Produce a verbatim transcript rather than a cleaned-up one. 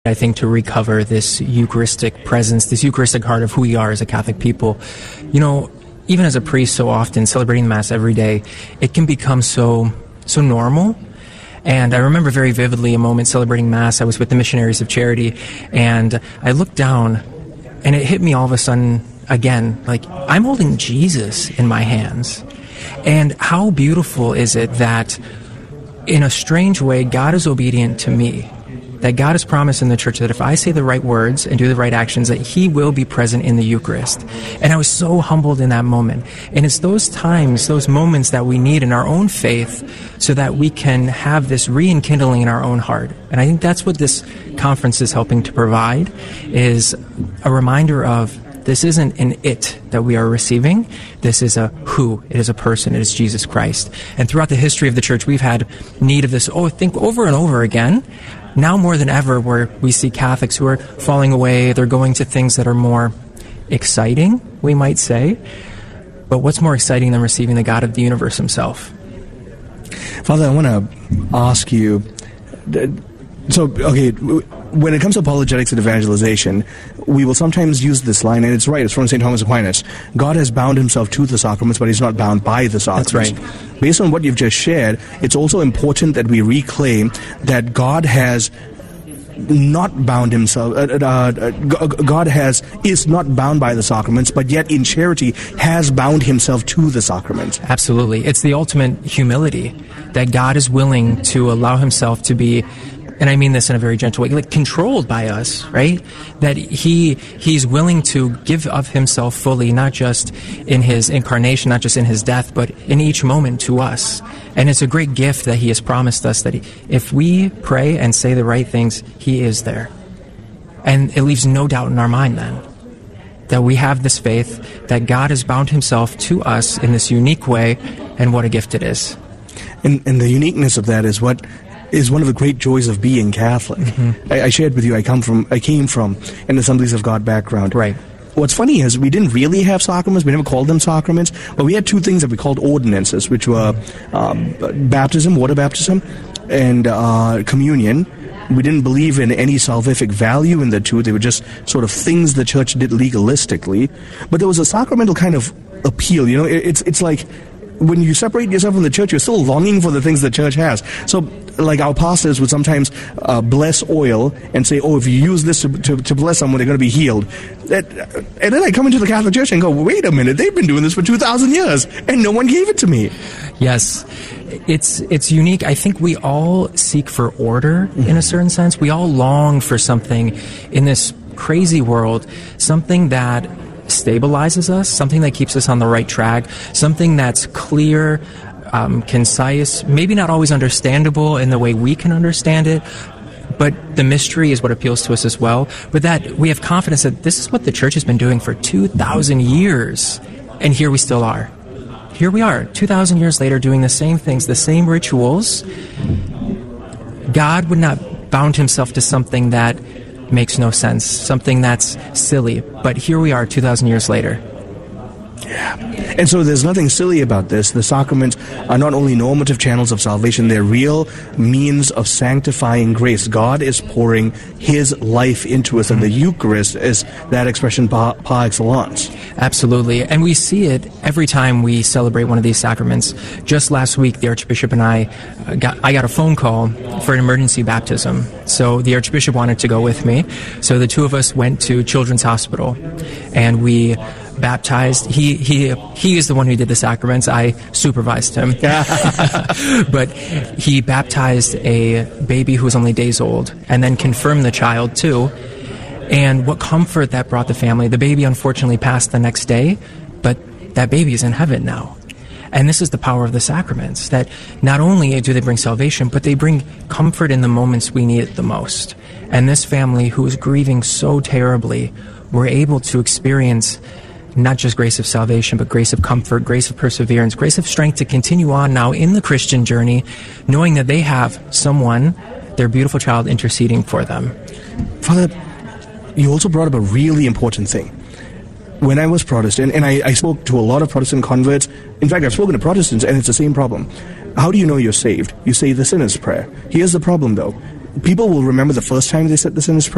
I think, to recover this Eucharistic presence, this Eucharistic heart of who we are as a Catholic people. You know, even as a priest, so often celebrating the Mass every day, it can become so so normal. And I remember very vividly a moment celebrating Mass. I was with the Missionaries of Charity, and I looked down, and it hit me all of a sudden again, like, I'm holding Jesus in my hands. And how beautiful is it that, in a strange way, God is obedient to me. That God has promised in the church that if I say the right words and do the right actions, that He will be present in the Eucharist. And I was so humbled in that moment. And it's those times, those moments that we need in our own faith so that we can have this re-enkindling in our own heart. And I think that's what this conference is helping to provide, is a reminder of this isn't an it that we are receiving. This is a who. It is a person. It is Jesus Christ. And throughout the history of the church, we've had need of this, oh, I think over and over again. Now more than ever, where we see Catholics who are falling away, they're going to things that are more exciting, we might say. But what's more exciting than receiving the God of the universe Himself? Father, I want to ask you, so, okay, when it comes to apologetics and evangelization, we will sometimes use this line, and it's right, it's from Saint Thomas Aquinas. God has bound Himself to the sacraments, but He's not bound by the sacraments. That's right. Based on what you've just shared, it's also important that we reclaim that God has not bound Himself, uh, uh, uh, God has is not bound by the sacraments, but yet in charity has bound Himself to the sacraments. Absolutely. It's the ultimate humility, that God is willing to allow Himself to be, and I mean this in a very gentle way, like controlled by us, right? That he He's willing to give of Himself fully, not just in His incarnation, not just in His death, but in each moment to us. And it's a great gift that He has promised us, that he, if we pray and say the right things, He is there. And it leaves no doubt in our mind then that we have this faith that God has bound Himself to us in this unique way, and what a gift it is. And, and the uniqueness of that is what is one of the great joys of being Catholic. Mm-hmm. I, I shared with you, I come from, I came from an Assemblies of God background. Right. What's funny is we didn't really have sacraments. We never called them sacraments, but we had two things that we called ordinances, which were um, baptism, water baptism, and uh, communion. We didn't believe in any salvific value in the two. They were just sort of things the church did legalistically. But there was a sacramental kind of appeal. You know, it, it's it's like when you separate yourself from the church, you're still longing for the things the church has. So, like our pastors would sometimes uh, bless oil and say, oh, if you use this to, to, to bless someone, they're going to be healed. That, and then I come into the Catholic Church and go, wait a minute, they've been doing this for two thousand years, and no one gave it to me. Yes, it's it's unique. I think we all seek for order in a certain sense. We all long for something in this crazy world, something that stabilizes us, something that keeps us on the right track, something that's clear, um, concise, maybe not always understandable in the way we can understand it, but the mystery is what appeals to us as well. But that we have confidence that this is what the Church has been doing for two thousand years, and here we still are. Here we are, two thousand years later, doing the same things, the same rituals. God would not bound Himself to something that makes no sense, something that's silly. But here we are two thousand years later. Yeah. And so there's nothing silly about this. The sacraments are not only normative channels of salvation, they're real means of sanctifying grace. God is pouring His life into us, and the Eucharist is that expression par, par excellence. Absolutely. And we see it every time we celebrate one of these sacraments. Just last week, the Archbishop and I uh, got, I got a phone call for an emergency baptism. So the Archbishop wanted to go with me. So the two of us went to Children's Hospital, and we baptized. He he he is the one who did the sacraments. I supervised him. But he baptized a baby who was only days old, and then confirmed the child too. And what comfort that brought the family. The baby unfortunately passed the next day, but that baby is in heaven now. And this is the power of the sacraments, that not only do they bring salvation, but they bring comfort in the moments we need it the most. And this family, who is grieving so terribly, were able to experience not just grace of salvation, but grace of comfort, grace of perseverance, grace of strength to continue on now in the Christian journey, knowing that they have someone, their beautiful child, interceding for them. Father, you also brought up a really important thing. When I was Protestant, and I, I spoke to a lot of Protestant converts, in fact, I've spoken to Protestants, and it's the same problem. How do you know you're saved? You say the sinner's prayer. Here's the problem, though. People will remember the first time they said the sinner's prayer.